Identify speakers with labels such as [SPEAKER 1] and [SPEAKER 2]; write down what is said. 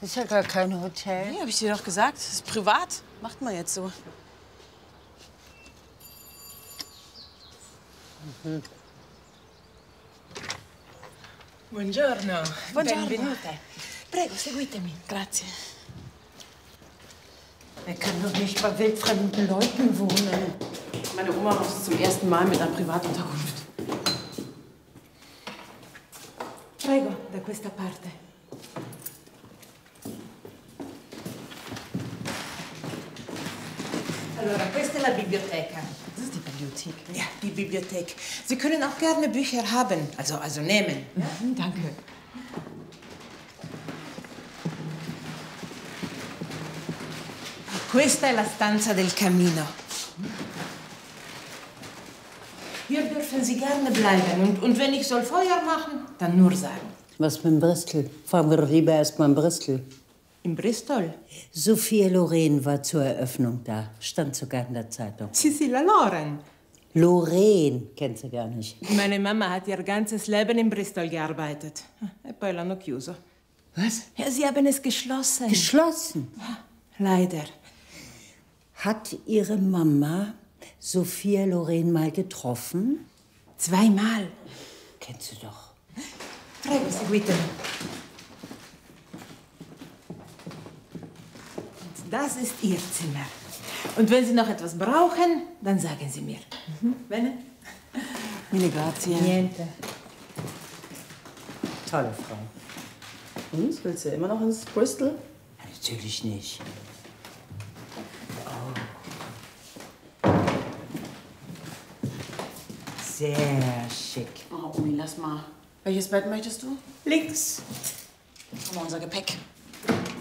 [SPEAKER 1] Ist ja gar kein Hotel.
[SPEAKER 2] Nee, hab ich dir doch gesagt. Das ist privat. Macht man jetzt so.
[SPEAKER 1] Mhm.
[SPEAKER 3] Buongiorno.
[SPEAKER 2] Buongiorno.
[SPEAKER 3] Benvenuta. Prego, seguitemi.
[SPEAKER 2] Grazie.
[SPEAKER 1] Er kann doch nicht bei wildfremden Leuten wohnen.
[SPEAKER 2] Meine Oma macht es zum ersten Mal mit einer Privatunterkunft.
[SPEAKER 3] Prego, da questa parte. Allora, questa è la biblioteca.
[SPEAKER 2] Das ist die Bibliothek.
[SPEAKER 3] Ja, die Bibliothek. Sie können auch gerne Bücher haben, also nehmen. Ja?
[SPEAKER 2] Danke.
[SPEAKER 3] Questa è la stanza del camino. Hier dürfen Sie gerne bleiben. Und wenn ich soll Feuer machen, dann nur sagen.
[SPEAKER 1] Was mit Bristol? Fragen wir doch lieber erst mal in Bristol.
[SPEAKER 3] In Bristol?
[SPEAKER 1] Sophia Loren war zur Eröffnung da. Stand sogar in der Zeitung.
[SPEAKER 3] Cecilia Loren.
[SPEAKER 1] Loren kennt sie gar nicht.
[SPEAKER 3] Meine Mama hat ihr ganzes Leben in Bristol gearbeitet. E poi l'hanno chiuso.
[SPEAKER 1] Was?
[SPEAKER 3] Ja, sie haben es geschlossen.
[SPEAKER 1] Geschlossen?
[SPEAKER 3] Leider.
[SPEAKER 1] Hat Ihre Mama Sophia Loren mal getroffen?
[SPEAKER 3] 2-mal.
[SPEAKER 1] Kennt sie doch.
[SPEAKER 3] Prego, seguitemi. Und das ist Ihr Zimmer. Und wenn Sie noch etwas brauchen, dann sagen Sie mir. Bene?
[SPEAKER 2] Mille grazie.
[SPEAKER 1] Niente. Tolle Frau.
[SPEAKER 2] Und? Willst du immer noch ins Bristol?
[SPEAKER 1] Natürlich nicht. Sehr schick.
[SPEAKER 2] Oh, Umi, lass mal. Welches Bett möchtest du?
[SPEAKER 3] Links.
[SPEAKER 2] Guck mal, unser Gepäck.